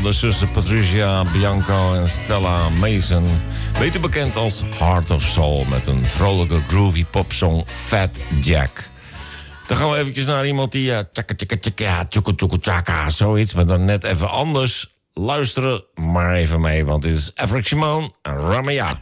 de zussen Patricia, Bianco en Stella Mason. Beter bekend als Heart of Soul met een vrolijke groovy popsong Fat Jack. Dan gaan we eventjes naar iemand die tjaka tjaka tjaka tjoeko tjoeko tjaka, zoiets, maar dan net even anders. Luisteren maar even mee, want dit is Afric Simone en Ramaya.